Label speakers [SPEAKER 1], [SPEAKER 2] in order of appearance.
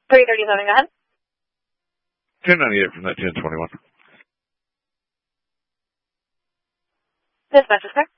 [SPEAKER 1] 337, go ahead.
[SPEAKER 2] 1098 from that 1021.
[SPEAKER 1] Dispatch, sir.